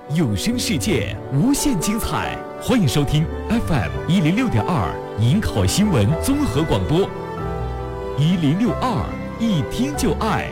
有声世界无限精彩，欢迎收听 FM106.2 迎考新闻综合广播，1062一听就爱。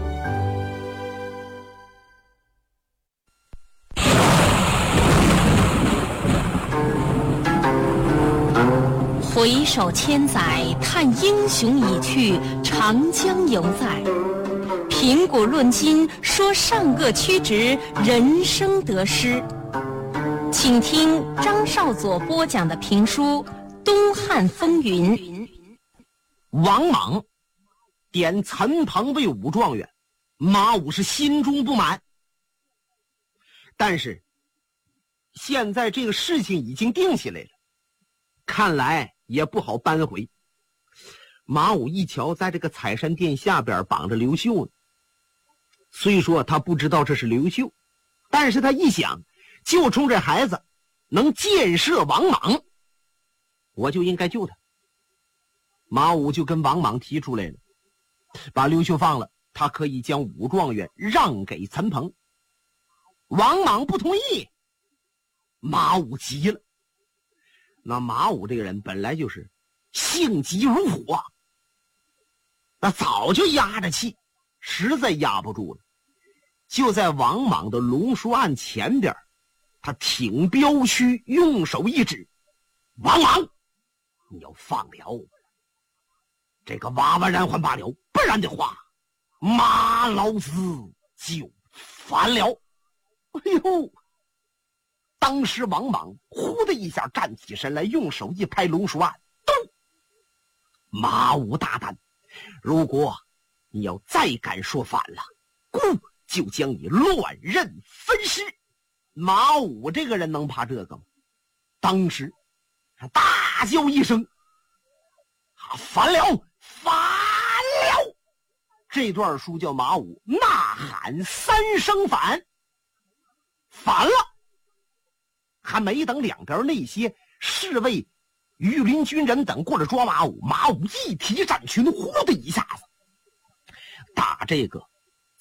回首千载，叹英雄已去，长江犹在。评古论今，说上个曲直，人生得失。请听张少佐播讲的评书《东汉风云》。 王莽点陈鹏为武状元，马武是心中不满。但是现在这个事情已经定下来了，看来也不好扳回。马武一瞧，在这个采山殿下边绑着刘秀呢。虽说他不知道这是刘秀，但是他一想，就冲这孩子能箭射王莽，我就应该救他。马武就跟王莽提出来了，把刘秀放了，他可以将武状元让给陈鹏。王莽不同意，马武急了。那马武这个人本来就是性急如火，那早就压着气，实在压不住了。就在王莽的龙书案前边，他挺镖须，用手一指：“王莽，你要放了这个娃娃然还罢了，不然的话，马老子就反了。”哎呦！当时王莽呼的一下站起身来，用手一拍龙书案，咚！马武大胆，如果你要再敢说反了，故就将你乱刃分尸。马武这个人能怕这个吗？当时大叫一声：“反了，反了！”这段书叫马武呐喊3声反，反了。还没等两边那些侍卫、御林军人等过来抓马武，马武一提战裙，呼的一下子，打这个